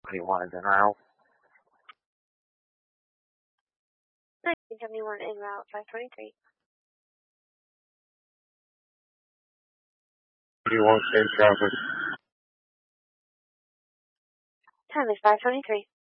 21 en route. 1971 en route 523. 21 same traffic. Time is 523.